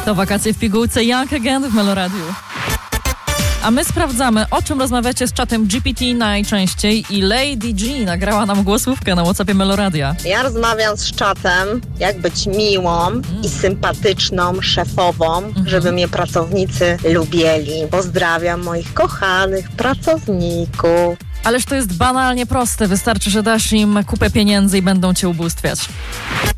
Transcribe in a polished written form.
To wakacje w pigułce Young Again w Meloradiu. A my sprawdzamy, o czym rozmawiacie z czatem GPT najczęściej i Lady G nagrała nam głosówkę na WhatsAppie Meloradia. Ja rozmawiam z czatem, jak być miłą i sympatyczną szefową, żeby mnie pracownicy lubieli. Pozdrawiam moich kochanych pracowników. Ależ to jest banalnie proste, wystarczy, że dasz im kupę pieniędzy i będą cię ubóstwiać.